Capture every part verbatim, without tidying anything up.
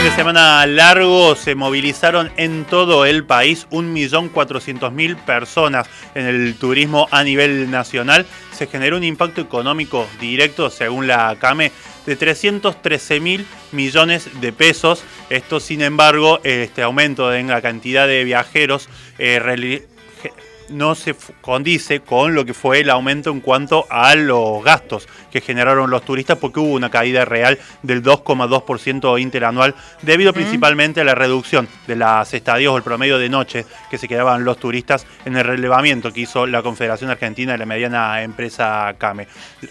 fin de semana largo se movilizaron en todo el país un millón cuatrocientas mil personas en el turismo a nivel nacional. Se generó un impacto económico directo, según la CAME, de trescientos trece mil millones de pesos. Esto, sin embargo, este aumento en la cantidad de viajeros eh, no se condice con lo que fue el aumento en cuanto a los gastos que generaron los turistas, porque hubo una caída real del dos coma dos por ciento interanual, debido mm. principalmente a la reducción de las estadías o el promedio de noche que se quedaban los turistas en el relevamiento que hizo la Confederación Argentina de la Mediana Empresa CAME.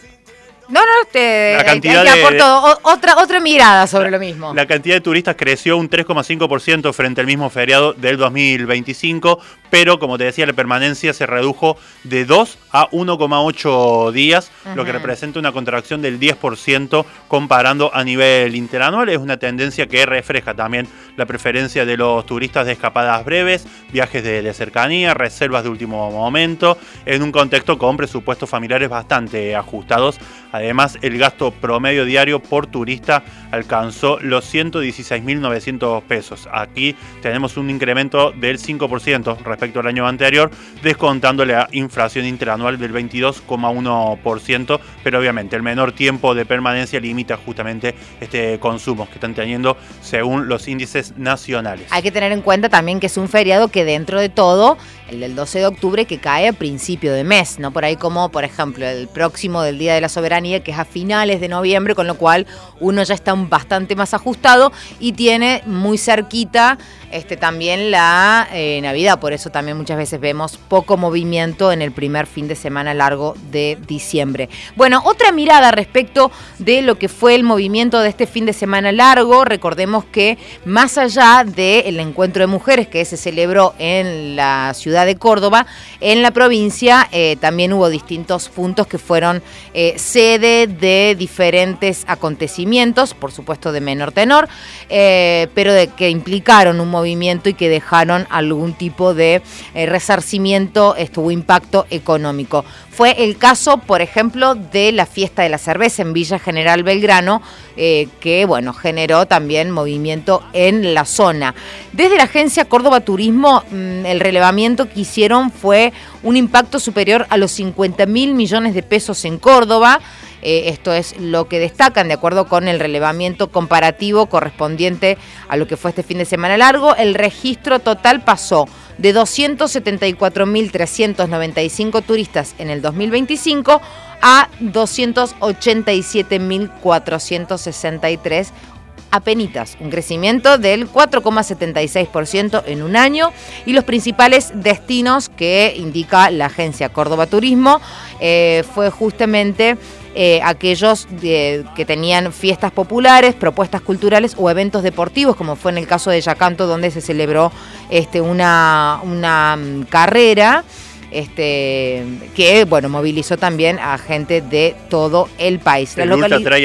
No, no, te, la cantidad te de, aporto o, otra, otra mirada sobre la, lo mismo. La cantidad de turistas creció un tres coma cinco por ciento frente al mismo feriado del dos mil veinticinco, pero como te decía, la permanencia se redujo de dos a uno coma ocho días, uh-huh. lo que representa una contracción del diez por ciento comparando a nivel interanual. Es una tendencia que refleja también la preferencia de los turistas de escapadas breves, viajes de, de cercanía, reservas de último momento, en un contexto con presupuestos familiares bastante ajustados. Además, el gasto promedio diario por turista alcanzó los ciento dieciséis mil novecientos pesos. Aquí tenemos un incremento del cinco por ciento respecto al año anterior, descontando la inflación interanual del veintidós coma uno por ciento, pero obviamente el menor tiempo de permanencia limita justamente este consumo que están teniendo según los índices nacionales. Hay que tener en cuenta también que es un feriado que, dentro de todo, el del doce de octubre, que cae a principio de mes, no por ahí como, por ejemplo, el próximo del Día de la Soberanía, que es a finales de noviembre, con lo cual uno ya está bastante más ajustado y tiene muy cerquita este, también la eh, Navidad. Por eso también muchas veces vemos poco movimiento en el primer fin de semana largo de diciembre. Bueno, otra mirada respecto de lo que fue el movimiento de este fin de semana largo. Recordemos que más allá del encuentro de mujeres que se celebró en la ciudad de Córdoba, en la provincia eh, también hubo distintos puntos que fueron eh, sede de diferentes acontecimientos, por supuesto de menor tenor, eh, pero de que implicaron un movimiento y que dejaron algún tipo de eh, resarcimiento, estuvo impacto económico. Fue el caso, por ejemplo, de la fiesta de la cerveza en Villa General Belgrano, eh, que bueno, generó también movimiento en la zona. Desde la agencia Córdoba Turismo, mmm, el relevamiento que hicieron fue un impacto superior a los cincuenta mil millones de pesos en Córdoba. Eh, esto es lo que destacan de acuerdo con el relevamiento comparativo correspondiente a lo que fue este fin de semana largo. El registro total pasó de doscientos setenta y cuatro mil trescientos noventa y cinco turistas en el dos mil veinticinco a doscientos ochenta y siete mil cuatrocientos sesenta y tres, apenitas, un crecimiento del cuatro coma setenta y seis por ciento en un año. Y los principales destinos que indica la agencia Córdoba Turismo eh, fue justamente Eh, aquellos de, que tenían fiestas populares, propuestas culturales o eventos deportivos, como fue en el caso de Yacanto, donde se celebró este, una, una um, carrera este, que bueno, movilizó también a gente de todo el país. La localidad